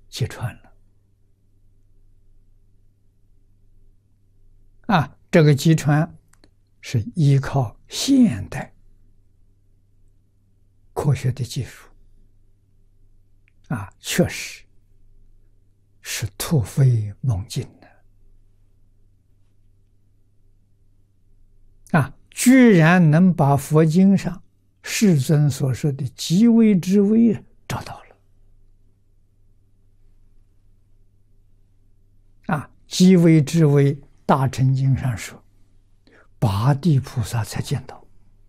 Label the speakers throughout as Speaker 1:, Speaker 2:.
Speaker 1: 揭穿了。这个揭穿是依靠现代科学的技术，确实是突飞猛进的。居然能把佛经上世尊所说的极微之微找到了。极微之微，大乘经上说，八地菩萨才见到。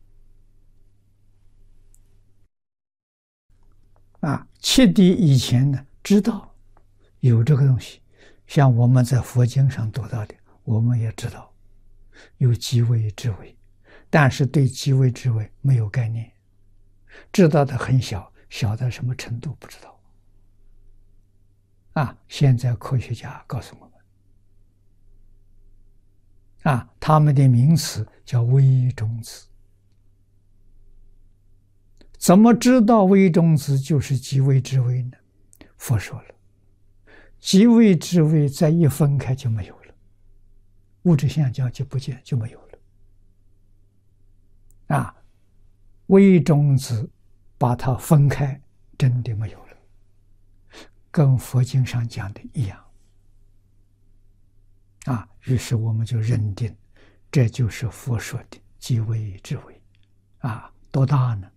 Speaker 1: 七地以前呢，知道有这个东西，像我们在佛经上读到的，我们也知道有极微之微，但是对极微之微没有概念，知道的很小，小到什么程度不知道。现在科学家告诉我们，他们的名词叫微中子。怎么知道微中子就是极微之微呢？佛说了，极微之微再一分开就没有了，物质现象就不见，就没有了。微中子把它分开，真的没有了，跟佛经上讲的一样。于是我们就认定，这就是佛说的极微之微。多大呢？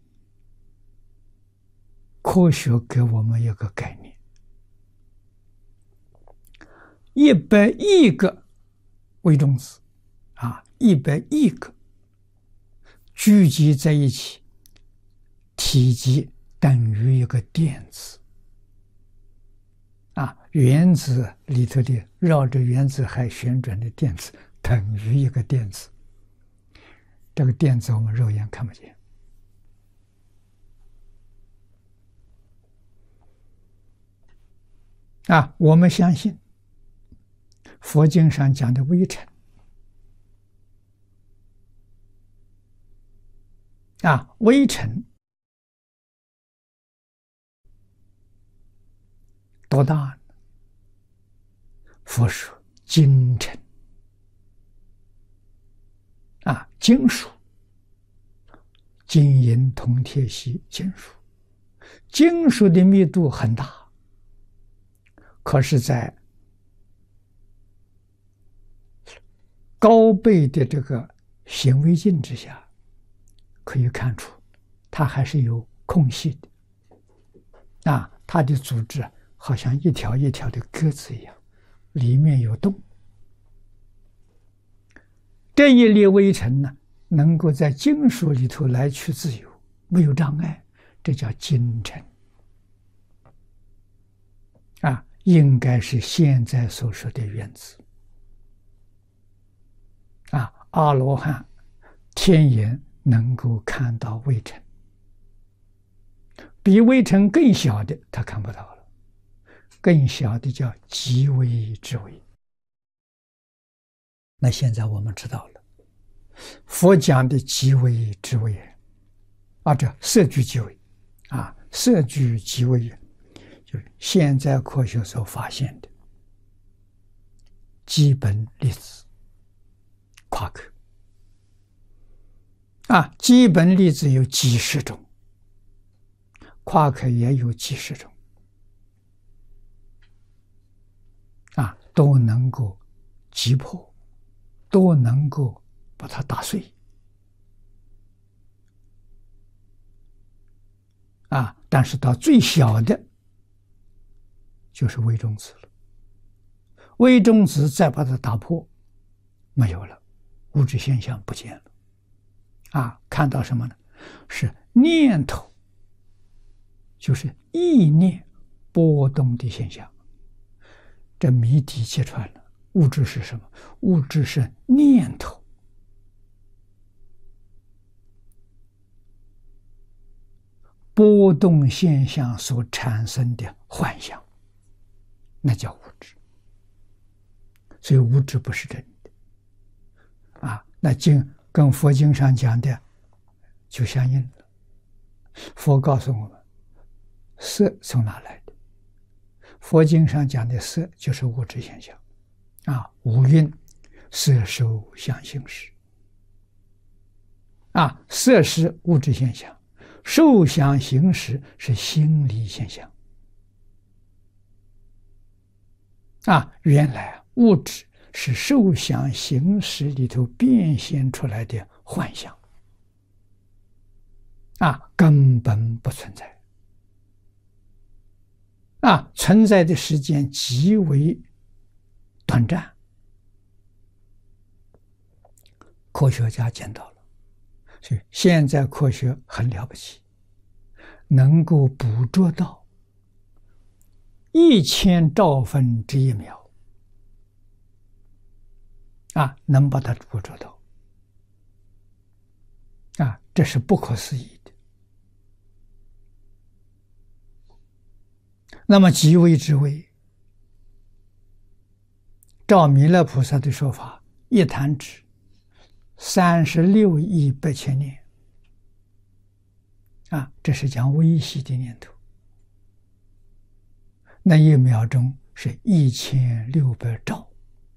Speaker 1: 科学给我们一个概念，100亿个微中子，100亿个聚集在一起，体积等于一个电子。原子里头的绕着原子还旋转的电子等于一个电子。这个电子我们肉眼看不见。我们相信佛经上讲的微尘，微尘多大呢？佛说金尘，金属，金银铜铁锡金属，金属的密度很大，可是在高倍的这个显微镜之下，可以看出它还是有空隙的。它的组织好像一条一条的鸽子一样，里面有洞。这一粒微尘呢，能够在金属里头来去自由，没有障碍，这叫金尘。应该是现在所说的原子。阿罗汉天眼能够看到微尘，比微尘更小的他看不到了，更小的叫极微之微。那现在我们知道了，佛讲的极微之微这色聚极微色聚极微就是现在科学所发现的基本粒子夸克。基本粒子有几十种，夸克也有几十种，都能够击破，都能够把它打碎。但是到最小的就是微中子了，微中子再把它打破，没有了，物质现象不见了。看到什么呢？是念头，就是意念波动的现象。这谜底揭穿了，物质是什么？物质是念头。波动现象所产生的幻象，那叫物质。所以物质不是真的。那跟佛经上讲的就相应了。佛告诉我们，色从哪来的？ 佛经上讲的色就是物质现象，五蕴色受想行识，色是物质现象，受想行识是心理现象。原来物质是受想行识里头变现出来的幻象，根本不存在，存在的时间极为短暂。科学家见到了，所以现在科学很了不起，能够捕捉到1000兆分之1秒，能把它捕捉到，这是不可思议的。那么极微之微，照弥勒菩萨的说法，一弹指36亿8千年，这是讲微细的念头。那1秒钟是1600兆，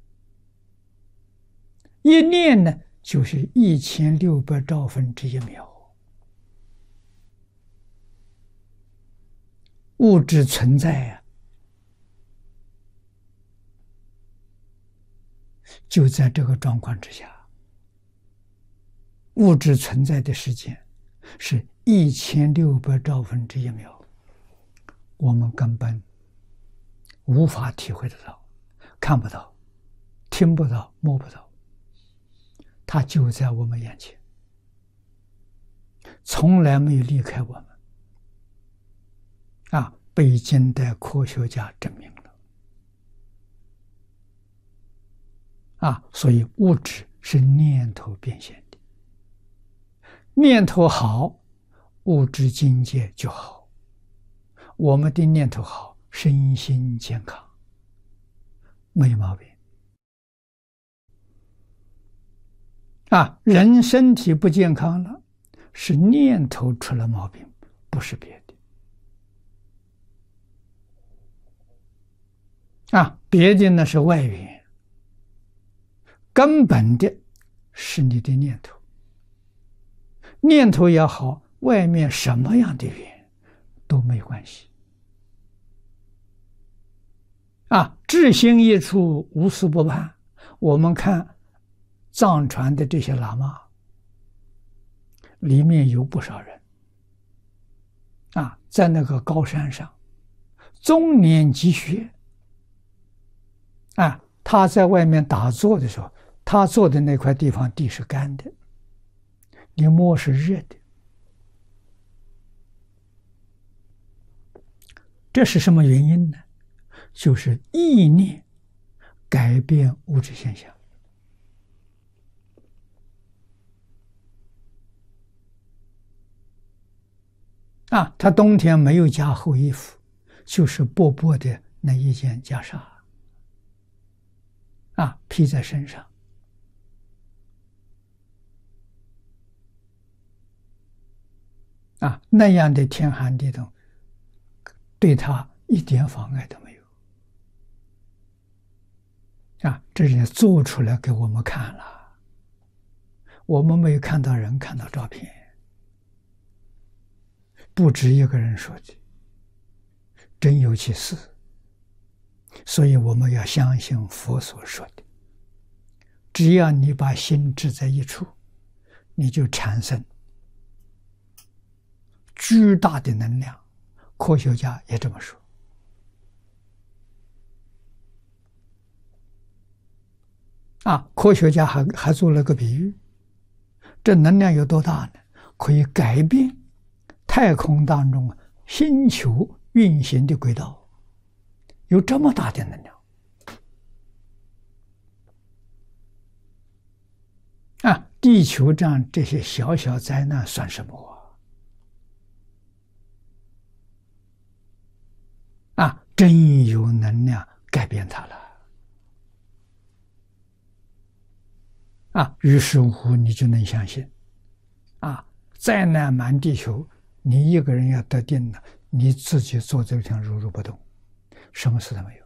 Speaker 1: 一念呢就是1600兆分之1秒。物质存在就在这个状况之下，物质存在的时间是1600兆分之1秒，我们根本无法体会得到，看不到，听不到，摸不到，它就在我们眼前，从来没有离开我们。被近代科学家证明了。所以物质是念头变现的，念头好，物质境界就好。我们的念头好，身心健康，没毛病。人身体不健康了，是念头出了毛病，不是别的。别的呢是外缘，根本的是你的念头。念头也好，外面什么样的缘都没关系。至心一处，无事不办。我们看藏传的这些喇嘛，里面有不少人在那个高山上终年积雪。他在外面打坐的时候，他坐的那块地方地是干的，你摸是热的。这是什么原因呢？就是意念改变物质现象。他冬天没有加厚衣服，就是薄薄的那一件袈裟。披在身上，那样的天寒地冻，对他一点妨碍都没有。这也做出来给我们看了，我们没有看到人，看到照片，不止一个人说的，真有其事。所以我们要相信佛所说的，只要你把心置在一处，你就产生巨大的能量。科学家也这么说。科学家还做了个比喻，这能量有多大呢？可以改变太空当中星球运行的轨道。有这么大的能量地球上这些小小灾难算什么真有能量改变它了于是乎你就能相信灾难满地球，你一个人要得定了，你自己坐这条如如不动。 什么事都没有。